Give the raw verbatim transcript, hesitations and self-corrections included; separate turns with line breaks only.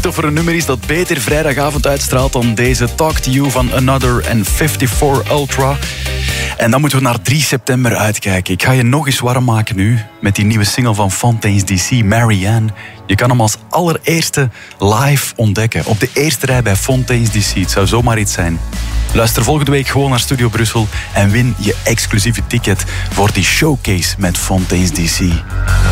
niet of er een nummer is dat beter vrijdagavond uitstraalt dan deze Talk to You van Another en vijfenvijftig Ultra. En dan moeten we naar drie september uitkijken. Ik ga je nog eens warm maken nu met die nieuwe single van Fontaines D C, Marianne. Je kan hem als allereerste live ontdekken. Op de eerste rij bij Fontaines D C. Het zou zomaar iets zijn. Luister volgende week gewoon naar Studio Brussel en win je exclusieve ticket voor die showcase met Fontaines D C.